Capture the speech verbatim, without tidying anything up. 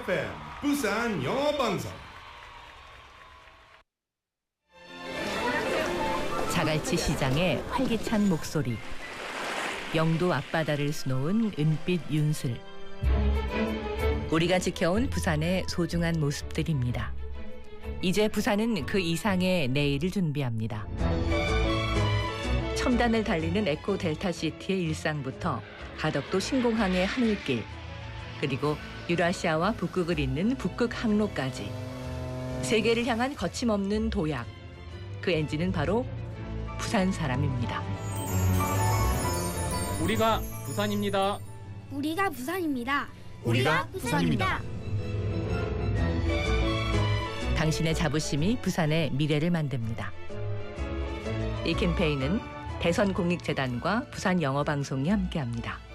에프엠 부산 영어방송. 자갈치 시장의 활기찬 목소리, 영도 앞바다를 수놓은 은빛 윤슬, 우리가 지켜온 부산의 소중한 모습들입니다. 이제 부산은 그 이상의 내일을 준비합니다. 첨단을 달리는 에코 델타시티의 일상부터 가덕도 신공항의 하늘길, 그리고 유라시아와 북극을 잇는 북극 항로까지 세계를 향한 거침없는 도약, 그 엔진은 바로 부산 사람입니다. 우리가 부산입니다. 우리가 부산입니다. 우리가 부산입니다. 당신의 자부심이 부산의 미래를 만듭니다. 이 캠페인은 대선공익재단과 부산영어방송이 함께합니다.